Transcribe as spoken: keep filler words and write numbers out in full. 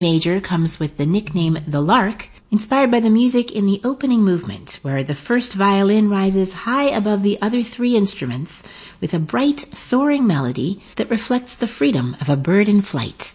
Major comes with the nickname The Lark, inspired by the music in the opening movement, where the first violin rises high above the other three instruments with a bright, soaring melody that reflects the freedom of a bird in flight.